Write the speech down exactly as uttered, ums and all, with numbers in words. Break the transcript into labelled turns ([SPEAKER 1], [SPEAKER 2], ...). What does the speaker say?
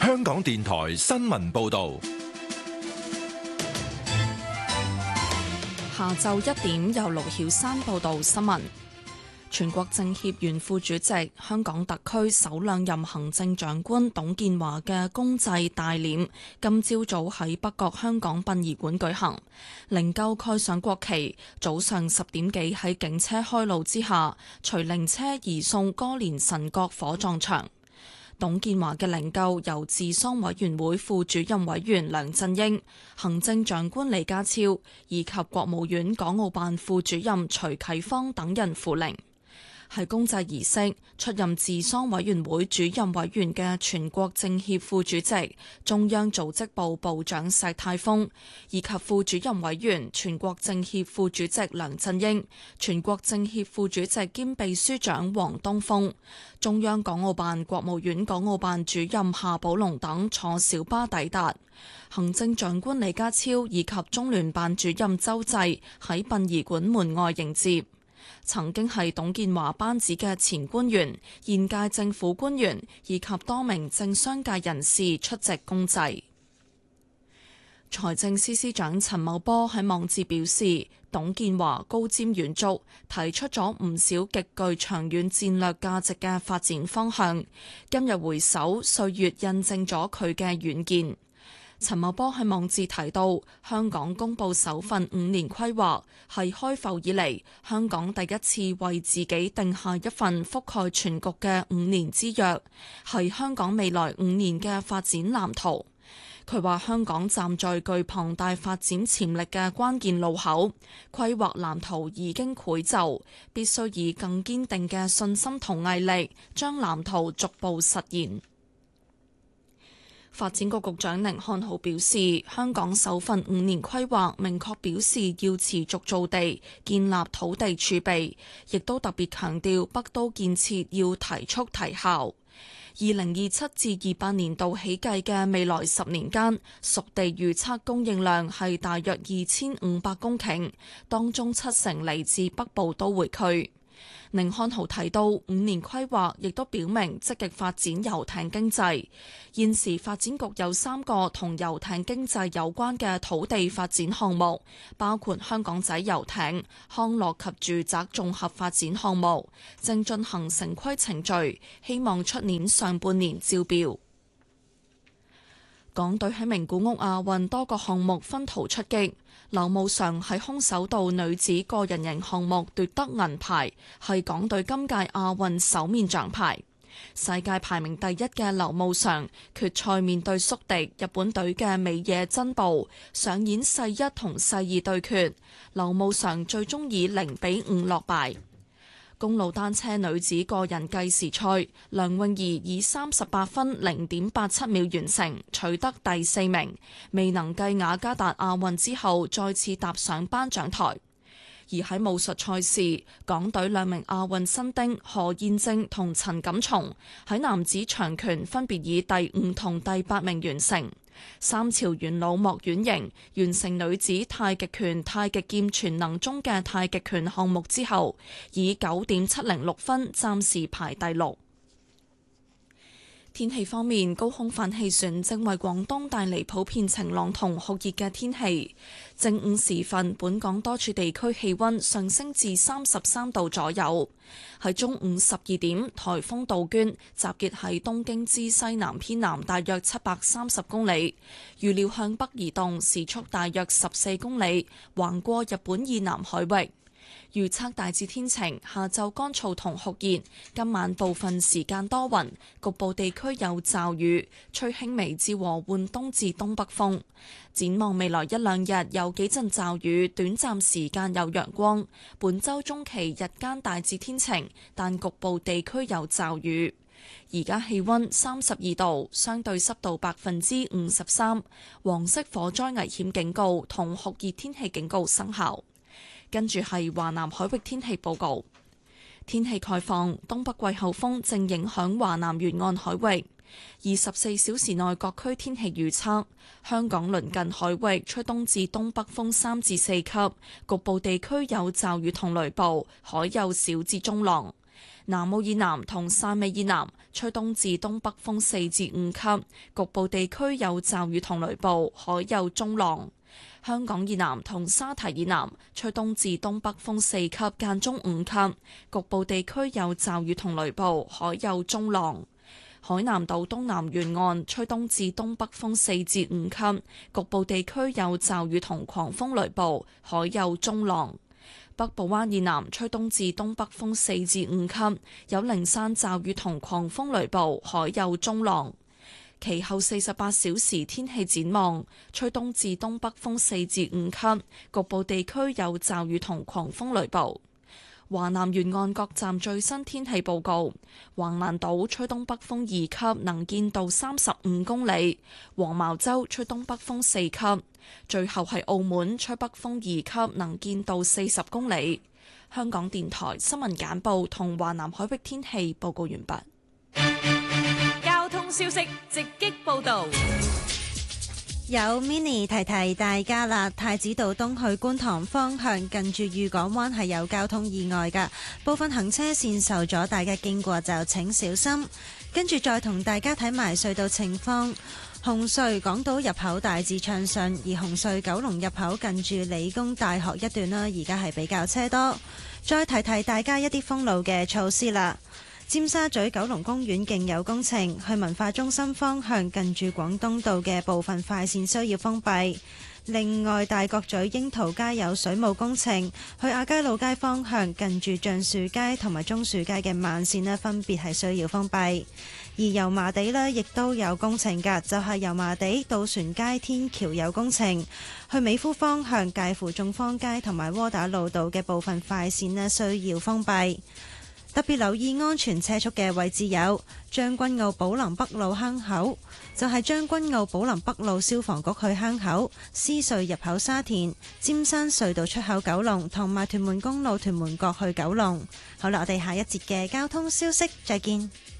[SPEAKER 1] 香港電台新聞報道。
[SPEAKER 2] 下晝一點由盧曉珊報道新聞。全國政協原副主席、香港特區首兩任行政長官董建華嘅公祭大殮今朝早喺北角香港殯儀館舉行，靈柩蓋上國旗，早上十點幾喺警車開路之下，隨靈車移送歌連臣角火葬場。董建華嘅靈柩由治喪委員會副主任委員梁振英、行政長官李家超以及國務院港澳辦副主任徐啟芳等人扶靈。喺公祭儀式，出任治喪委員會主任委員嘅全國政協副主席、中央組織部部長石泰峰，以及副主任委員、全國政協副主席梁振英、全國政協副主席兼秘書長黃東峰、中央港澳辦、國務院港澳辦主任夏寶龍等坐小巴抵達。行政長官李家超以及中聯辦主任周濟喺殯儀館門外迎接。曾經係董建華班子嘅前官員、現屆政府官員以及多名政商界人士出席公祭。財政司司長陳茂波喺網誌表示，董建華高瞻遠矚，提出咗唔少極具長遠戰略價值嘅發展方向。今日回首，歲月印證咗佢嘅遠見。陳茂波喺網誌提到，香港公布首份五年規劃，係開埠以嚟香港第一次為自己定下一份覆蓋全局嘅五年之約，係香港未來五年嘅發展藍圖。佢話香港站在具龐大發展潛力嘅關鍵路口，規劃藍圖已經繪就，必須以更堅定嘅信心同毅力，將藍圖逐步實現。發展局局長甯漢豪表示，香港首份五年規劃明確表示要持續造地，建立土地儲備，亦都特別強調北都建設要提速提效。二零二七至二八年度起計嘅未來十年間，熟地預測供應量係大約二千五百公頃，當中七成嚟自北部都會區。甯漢豪提到，五年規劃亦都表明積極發展遊艇經濟。現時發展局有三個同遊艇經濟有關嘅土地發展項目，包括香港仔遊艇、康樂及住宅綜合發展項目，正進行城規程序，希望出年上半年招標。港隊喺名古屋亞運多個項目分途出擊，劉慕裳喺空手道女子個人型項目奪得銀牌，係港隊今屆亞運首面獎牌。世界排名第一嘅劉慕裳決賽面對宿敵日本隊嘅尾野真步，上演世一同世二對決，劉慕裳最終以零比五落敗。公路單車女子個人計時賽，梁詠儀以三十八分零點八七秒完成，取得第四名，未能繼雅加達亞運之後再次踏上頒獎台。而喺武術賽事，港隊兩名亞運新丁何燕正同陳錦松喺男子長拳分別以第五同第八名完成。三朝元老莫婉瑩完成女子太極拳、太極劍全能中嘅太極拳項目之後，以九點七零六分暫時排第六。天氣方面，高空反氣旋正為廣東帶嚟普遍晴朗同酷熱嘅天氣。正午時分，本港多處地區氣溫上升至三十三度左右。喺中午十二點，颱風杜鵑集結喺東京之西南偏南大約七百三十公里，預料向北移動，時速大約十四公里，橫過日本以南海域。預測大致天晴，下晝乾燥同酷熱，今晚部分時間多雲，局部地區有驟雨，吹輕微至和緩東至東北風。展望未來一兩日有幾陣驟雨，短暫時間有陽光。本週中期日間大致天晴，但局部地區有驟雨。而家氣溫三十二度，相對濕度百分之五十三，黃色火災危險警告同酷熱天氣警告生效。跟住係華南海域天氣報告。天氣概況，東北季候風正影響華南沿岸海域。二十四小時內各區天氣預測：香港鄰近海域吹東至東北風三至四級，局部地區有驟雨同雷暴，海有小至中浪。 南澳以南同汕尾以南吹東至東北風四至五級，局部地區有驟雨同雷暴，海有中浪。香港以南同沙堤以南吹東至東北風四級，間中五級，局部地區有驟雨同雷暴，海有中浪。海南島東南沿岸吹東至東北風四至五級，局部地區有驟雨同狂風雷暴，海有中浪。北部灣以南吹東至東北風四至五級，有零散驟雨同狂風雷暴，海有中浪。其後四十八小時天氣展望，吹東至東北風四至五級，局部地區有驟雨同狂風雷暴。華南沿岸各站最新天氣報告：橫瀾島吹東北風二級，能見度三十五公里；黃茅洲吹東北風四級，最後係澳門吹北風二級，能見度四十公里。香港電台新聞簡報同華南海域天氣報告完畢。
[SPEAKER 3] 交通消息直擊報道。
[SPEAKER 4] 有 Mini 提提大家啦，太子道東去觀塘方向近住裕港灣係有交通意外㗎，部分行車線受阻，大家經過就請小心。跟住再同大家睇埋隧道情況。紅隧港島入口大致暢順，而紅隧九龍入口近住理工大學一段啦，而家係比較車多。再提提大家一啲封路嘅措施啦。尖沙咀九龍公園徑有工程，去文化中心方向近住廣東道嘅部分快線需要封閉。另外，大角咀櫻桃街有水務工程，去亞皆老街方向近住橡樹街同埋棕樹街嘅慢線呢，分別係需要封閉。而油麻地呢亦都有工程㗎，就係油麻地渡船街天橋有工程，去美孚方向介乎眾坊街同埋窩打老道嘅部分快線呢需要封閉。特別留意安全車速嘅位置有將軍澳寶林北路坑口，就係將軍澳寶林北路消防局去坑口，獅隧入口沙田，尖山隧道出口九龍，同埋屯門公路屯門角去九龍。好啦，我哋下一節嘅交通消息再見。